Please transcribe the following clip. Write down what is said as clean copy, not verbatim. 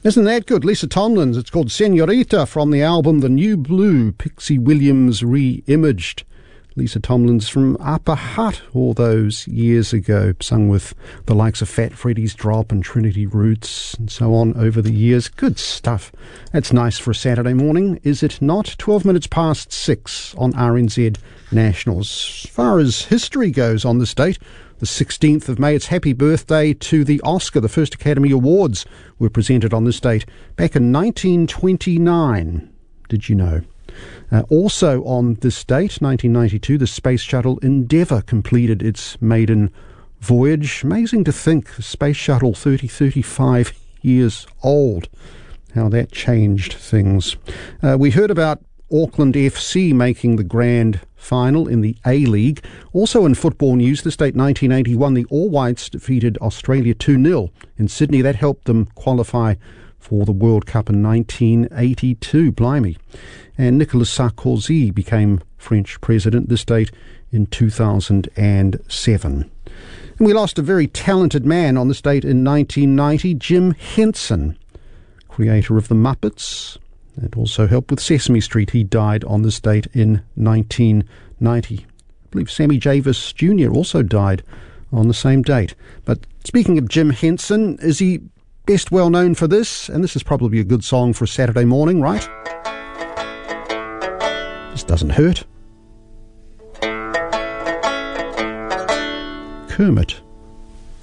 Isn't that good? Lisa Tomlins. It's called Senorita from the album The New Blue, Pixie Williams re-imaged. Lisa Tomlins from Upper Hutt all those years ago, sung with the likes of Fat Freddy's Drop and Trinity Roots and so on over the years. Good stuff. That's nice for a Saturday morning, is it not? 12 minutes past 6 on RNZ Nationals. As far as history goes on this date, the 16th of May, it's happy birthday to the Oscar. The first Academy Awards were presented on this date back in 1929. Did you know? Also on this date, 1992, the Space Shuttle Endeavour completed its maiden voyage. Amazing to think, the Space Shuttle 35 years old, how that changed things. We heard about Auckland FC making the grand final in the A-League. Also in football news, this date 1981, the All Whites defeated Australia 2-0 in Sydney. That helped them qualify for the World Cup in 1982. Blimey. And Nicolas Sarkozy became French president this date in 2007. And we lost a very talented man on this date in 1990, Jim Henson, creator of The Muppets. That also helped with Sesame Street. He died on this date in 1990. I believe Sammy Davis Jr. also died on the same date. But speaking of Jim Henson, is he best well known for this? And this is probably a good song for a Saturday morning, right? This doesn't hurt. Kermit.